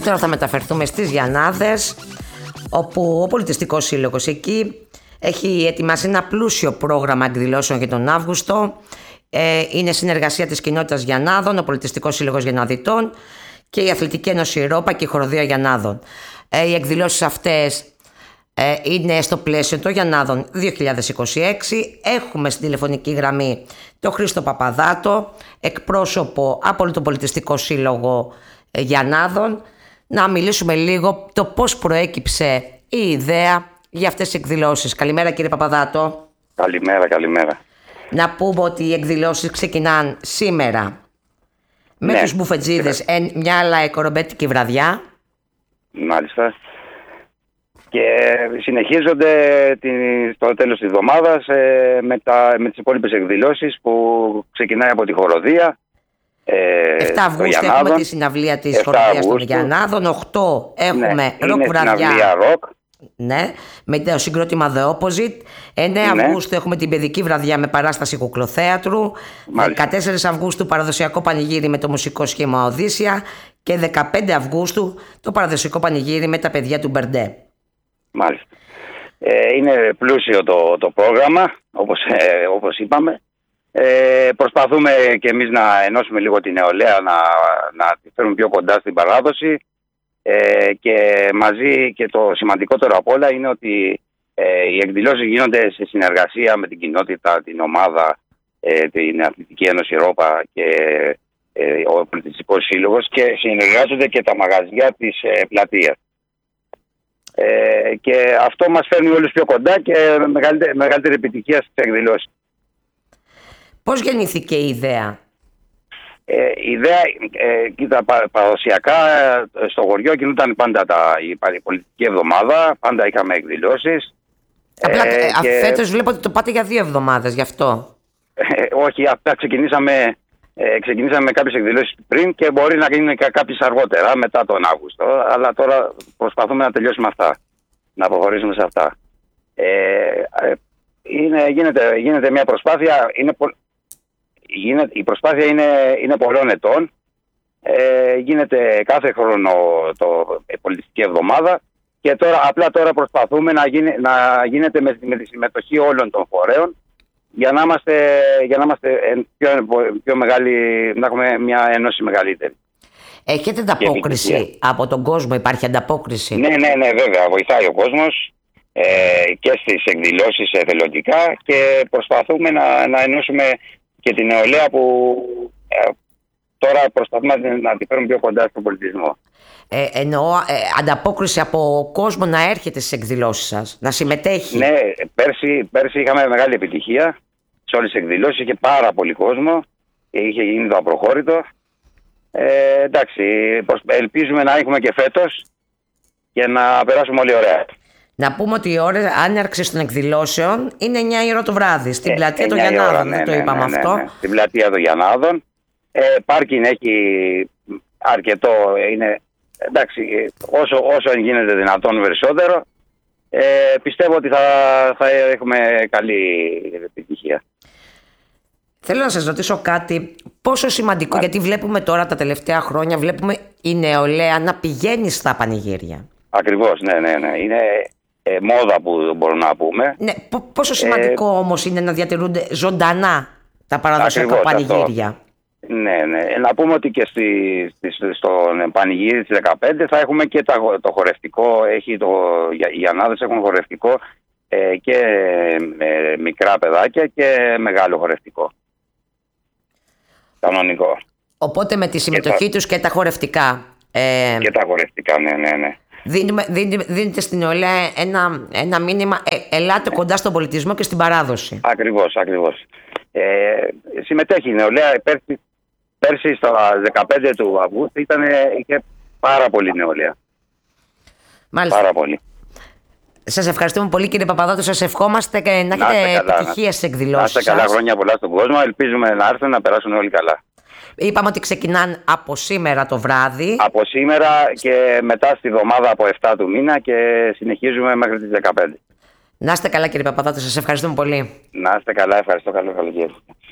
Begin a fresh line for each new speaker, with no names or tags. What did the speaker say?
τώρα θα μεταφερθούμε στις Γιαννάδες, όπου ο Πολιτιστικός Σύλλογος εκεί έχει ετοιμάσει ένα πλούσιο πρόγραμμα εκδηλώσεων για τον Αύγουστο. Είναι συνεργασία της κοινότητας Γιαννάδων, ο Πολιτιστικός Σύλλογος Γιανναδιτών και η Αθλητική Ένωση Ρόπα και η Χοροδία Γιαννάδων. Οι εκδηλώσεις αυτές είναι στο πλαίσιο των Γιαννάδων 2026. Έχουμε στην τηλεφωνική γραμμή τον Χρήστο Παπαδάτο, εκπρόσωπο από τον Πολιτιστικό Σύλλογο Γιαννάδων, να μιλήσουμε λίγο το πώς προέκυψε η ιδέα για αυτές τις εκδηλώσεις. Καλημέρα κύριε Παπαδάτο.
Καλημέρα.
Να πούμε ότι οι εκδηλώσεις ξεκινάνε σήμερα με τους μπουφετζίδες, μια λαϊκορομπέτικη βραδιά.
Μάλιστα. Και συνεχίζονται στο τέλος της εβδομάδας με τις υπόλοιπες εκδηλώσεις που ξεκινάει από τη Χοροδία.
7 Αυγούστου έχουμε τη συναυλία της Χοροδίας των Γιαννάδων. 8 έχουμε ροκ βραδιά. Ναι, με το συγκρότημα The Opposite. 9 Αυγούστου έχουμε την παιδική βραδιά με παράσταση κουκλοθέατρου. 14 Αυγούστου παραδοσιακό πανηγύρι με το μουσικό σχήμα Οδύσσια. Και 15 Αυγούστου το παραδοσιακό πανηγύρι με τα παιδιά του Μπερντέ.
Μάλιστα. Είναι πλούσιο το πρόγραμμα, όπως είπαμε. Προσπαθούμε και εμείς να ενώσουμε λίγο την νεολαία, να τη φέρουμε πιο κοντά στην παράδοση. Και μαζί, και το σημαντικότερο απ' όλα είναι ότι οι εκδηλώσεις γίνονται σε συνεργασία με την κοινότητα, την ομάδα, την Αθλητική Ένωση Ρόπα και ο Πολιτιστικός Σύλλογος, και συνεργάζονται και τα μαγαζιά της πλατείας. Και αυτό μας φέρνει όλους πιο κοντά και μεγαλύτερη επιτυχία στις εκδηλώσεις. Πώς
γεννήθηκε η ιδέα?
Η ιδέα, κοίτα, παραδοσιακά στο χωριό κινούνταν πάντα η πολιτική εβδομάδα, πάντα είχαμε εκδηλώσεις.
Απλά φέτος βλέπω ότι το πάτε για 2 εβδομάδες, γι' αυτό.
Όχι, αυτά ξεκινήσαμε με κάποιες εκδηλώσεις πριν και μπορεί να γίνουν κάποιες αργότερα, μετά τον Αύγουστο. Αλλά τώρα προσπαθούμε να τελειώσουμε αυτά, να προχωρήσουμε σε αυτά. Γίνεται μια προσπάθεια. Η προσπάθεια είναι πολλών ετών. Γίνεται κάθε χρόνο πολιτιστική εβδομάδα και απλά τώρα προσπαθούμε να γίνεται με τη συμμετοχή όλων των φορέων για να είμαστε πιο μεγάλοι, να έχουμε μια ένωση μεγαλύτερη.
Έχετε ανταπόκριση από τον κόσμο? Υπάρχει ανταπόκριση?
Ναι, βέβαια. Βοηθάει ο κόσμος και στις εκδηλώσεις εθελοντικά και προσπαθούμε να ενώσουμε και την νεολαία που τώρα προσπαθούμε να τη φέρουμε πιο κοντά στον πολιτισμό.
Εννοώ ανταπόκριση από κόσμο να έρχεται στις εκδηλώσεις σας, να συμμετέχει.
Ναι, πέρσι είχαμε μεγάλη επιτυχία σε όλες τις εκδηλώσεις, είχε πάρα πολύ κόσμο και είχε γίνει το απροχώρητο. Εντάξει, ελπίζουμε να έχουμε και φέτος και να περάσουμε όλοι ωραία.
Να πούμε ότι η ώρα άναρξης των εκδηλώσεων είναι 9 η ώρα το βράδυ στην πλατεία των Γιαννάδων. Δεν το είπαμε αυτό.
Ναι. Στην πλατεία των Γιαννάδων. Πάρκινγκ έχει αρκετό. Είναι, εντάξει, όσο γίνεται δυνατόν περισσότερο. Πιστεύω ότι θα έχουμε καλή επιτυχία.
Θέλω να σας ρωτήσω κάτι. Πόσο σημαντικό, γιατί βλέπουμε τώρα τα τελευταία χρόνια, βλέπουμε η νεολαία να πηγαίνει στα πανηγύρια.
Ακριβώς, ναι. Είναι μόδα που μπορούμε να πούμε.
Ναι, πόσο σημαντικό όμως είναι να διατηρούνται ζωντανά τα παραδοσιακά πανηγύρια.
Αυτό. Ναι. Να πούμε ότι και στον πανηγύρι της 15 θα έχουμε και το χορευτικό. Οι Γιαννάδες έχουν χορευτικό και μικρά παιδάκια και μεγάλο χορευτικό. Κανονικό.
Οπότε με τη συμμετοχή τους και τα χορευτικά.
Και τα χορευτικά, ναι.
Δίνετε στην νεολαία ένα μήνυμα, ελάτε κοντά στον πολιτισμό και στην παράδοση.
Ακριβώς. Συμμετέχει η νεολαία. Πέρσι στα 15 του Αυγούστου είχε πάρα πολύ νεολαία.
Μάλιστα.
Πάρα πολύ.
Σας ευχαριστούμε πολύ κύριε Παπαδάτο, σας ευχόμαστε και να έχετε επιτυχία στις εκδηλώσεις σας.
Να είστε καλά, χρόνια πολλά στον κόσμο, ελπίζουμε να έρθουν να περάσουν όλοι καλά.
Είπαμε ότι ξεκινάνε από σήμερα το βράδυ.
Από σήμερα και μετά στη βδομάδα από 7 του μήνα και συνεχίζουμε μέχρι τις 15.
Να είστε καλά κύριε Παπαδάτο, σας ευχαριστούμε πολύ.
Να είστε καλά, ευχαριστώ, καλό καλοκαίρι.